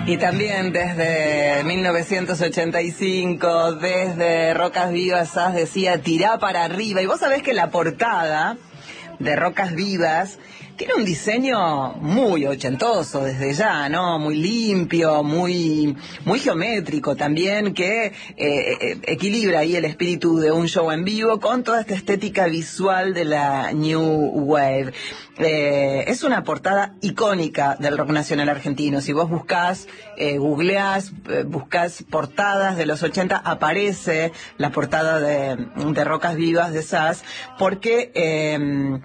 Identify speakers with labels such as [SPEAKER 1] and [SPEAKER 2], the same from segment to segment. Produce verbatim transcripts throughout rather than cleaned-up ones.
[SPEAKER 1] Y también desde mil novecientos ochenta y cinco, desde Rocas Vivas, Sass decía tirá para arriba. Y vos sabés que la portada de Rocas Vivas tiene un diseño muy ochentoso desde ya, ¿no? Muy limpio, muy, muy geométrico también, que eh, equilibra ahí el espíritu de un show en vivo con toda esta estética visual de la New Wave. Eh, es una portada icónica del rock nacional argentino. Si vos buscás, eh, googleás, eh, buscás portadas de los ochenta, aparece la portada de, de Rocas Vivas de Sass, porque eh,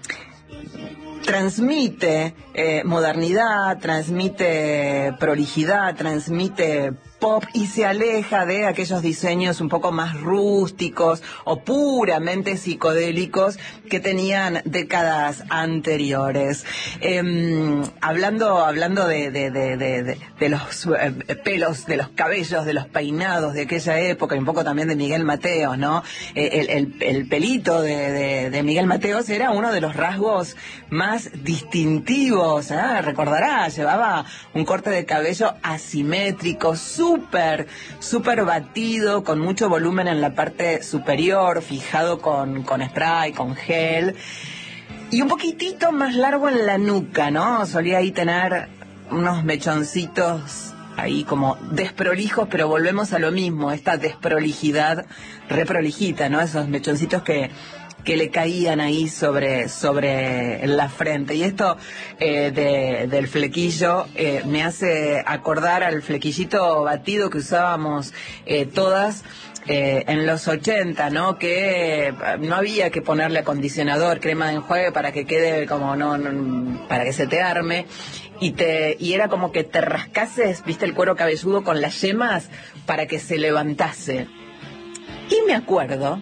[SPEAKER 1] transmite eh, modernidad, transmite prolijidad, transmite pop y se aleja de aquellos diseños un poco más rústicos o puramente psicodélicos que tenían décadas anteriores. Eh, hablando hablando de, de, de, de, de, de los eh, pelos, de los cabellos, de los peinados de aquella época y un poco también de Miguel Mateos, ¿no? Eh, el, el, el pelito de, de, de Miguel Mateos era uno de los rasgos más distintivos, ¿eh? Recordarás, llevaba un corte de cabello asimétrico, súper, súper batido, con mucho volumen en la parte superior, fijado con, con spray, con gel, y un poquitito más largo en la nuca, ¿no? Solía ahí tener unos mechoncitos ahí como desprolijos, pero volvemos a lo mismo, esta desprolijidad reprolijita, ¿no? Esos mechoncitos que que le caían ahí sobre, sobre la frente. Y esto eh, de, del flequillo eh, me hace acordar al flequillito batido que usábamos eh, todas eh, en los ochenta, ¿no? Que eh, no había que ponerle acondicionador, crema de enjuague para que quede como, no, no para que se te arme. Y, te, y era como que te rascases, viste, el cuero cabelludo con las yemas para que se levantase. Y me acuerdo,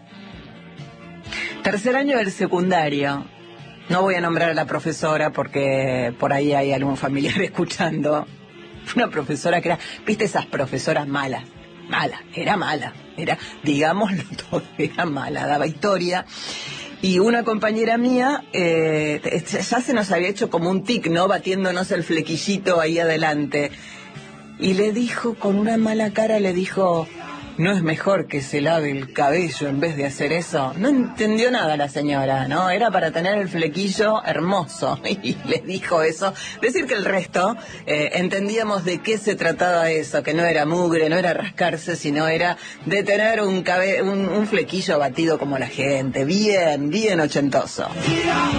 [SPEAKER 1] tercer año del secundario, no voy a nombrar a la profesora porque por ahí hay algún familiar escuchando, una profesora que era, viste esas profesoras malas, mala, era mala, era, digámoslo todo, era mala, daba historia. Y una compañera mía, eh, ya se nos había hecho como un tic, ¿no? Batiéndonos el flequillito ahí adelante. Y le dijo, con una mala cara, le dijo, ¿no es mejor que se lave el cabello en vez de hacer eso? No entendió nada la señora, ¿no? Era para tener el flequillo hermoso. Y le dijo eso. Decir que el resto eh, entendíamos de qué se trataba eso, que no era mugre, no era rascarse, sino era de tener un, cabe un, un flequillo batido como la gente. Bien, bien ochentoso.